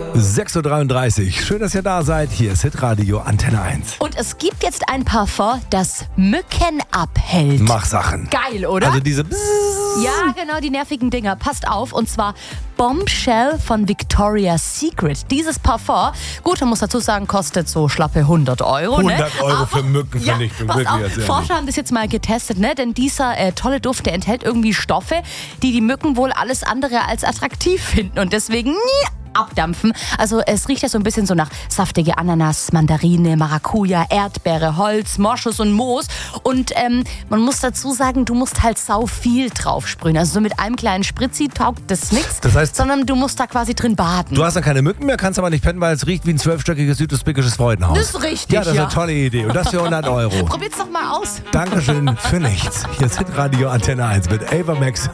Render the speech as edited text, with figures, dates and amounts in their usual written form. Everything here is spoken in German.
6.33 Uhr. Schön, dass ihr da seid. Hier ist Hitradio Antenne 1. Und es gibt jetzt ein Parfum, das Mücken abhält. Mach Sachen. Geil, oder? Also diese Ja, genau, die nervigen Dinger. Passt auf. Und zwar Bombshell von Victoria's Secret. Dieses Parfum, gut, man muss dazu sagen, kostet so schlappe 100 Euro. 100 Euro für Mückenvernichtung. Pass auf, Wirklich, Forscher haben das jetzt mal getestet, ne? Denn dieser tolle Duft, der enthält irgendwie Stoffe, die Mücken wohl alles andere als attraktiv finden. Und deswegen abdampfen. Also es riecht ja so ein bisschen so nach saftige Ananas, Mandarine, Maracuja, Erdbeere, Holz, Moschus und Moos. Und man muss dazu sagen, du musst halt sau viel drauf sprühen. Also so mit einem kleinen Spritzi taugt das nichts, Das heißt, sondern du musst da quasi drin baden. du hast dann keine Mücken mehr, kannst aber nicht pennen, weil es riecht wie ein 12-stöckiges südusbekisches Freudenhaus. Das ist richtig, Ja, das ist eine tolle Idee. Und das für 100 Euro. Probiert's doch mal aus. Dankeschön für nichts. Hier ist Hitradio Antenne 1 mit Ava Max